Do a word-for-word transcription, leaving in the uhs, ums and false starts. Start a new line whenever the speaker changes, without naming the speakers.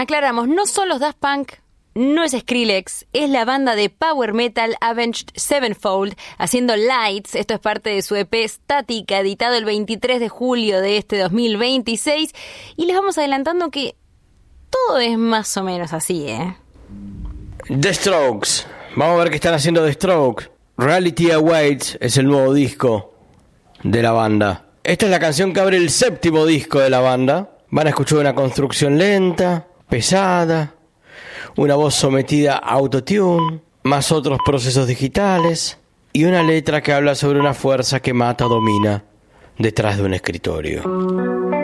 aclaramos, no son los Daft Punk, no es Skrillex, es la banda de power metal Avenged Sevenfold haciendo Lights. Esto es parte de su E P Statica, editado el veintitrés de julio de este dos mil veintiséis. Y les vamos adelantando que todo es más o menos así, ¿eh?
The Strokes. Vamos a ver qué están haciendo The Strokes. Reality Awaits es el nuevo disco de la banda. Esta es la canción que abre el séptimo disco de la banda. Van a escuchar una construcción lenta, pesada, una voz sometida a autotune, más otros procesos digitales y una letra que habla sobre una fuerza que mata o domina detrás de un escritorio.